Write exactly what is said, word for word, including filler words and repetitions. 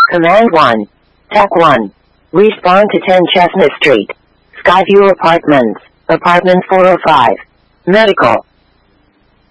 Command one. Tech one. Respond to ten Chestnut Street. Skyview Apartments. Apartment four oh five. Medical.